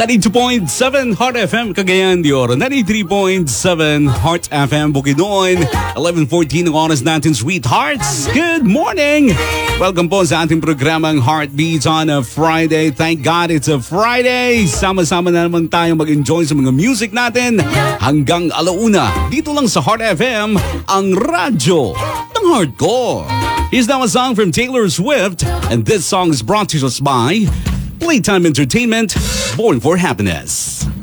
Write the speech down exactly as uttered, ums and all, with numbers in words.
ninety-two point seven Heart F M Cagayan de Oro, ninety-three point seven Heart F M Bukidnon, eleven fourteen ang oras natin, sweethearts. Good morning! Welcome po sa ating programang Heartbeats on a Friday. Thank God it's a Friday. Sama-sama na naman tayong mag-enjoy sa mga music natin hanggang alauna. Dito lang sa Heart F M, ang radyo ng hardcore. Here's now a song from Taylor Swift, and this song is brought to us by Playtime Entertainment, Born for Happiness.